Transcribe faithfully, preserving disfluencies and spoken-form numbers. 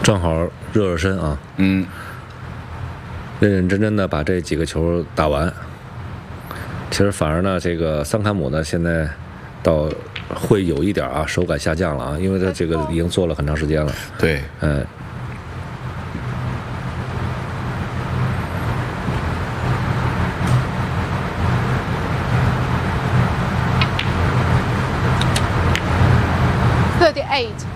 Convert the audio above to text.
正好热热身啊， 嗯， 认认真真的把这几个球打完。其实反而呢，这个桑坎姆呢，现在倒会有一点啊手感下降了啊，因为他这个已经做了很长时间了。 对， 嗯。 thirty-eight.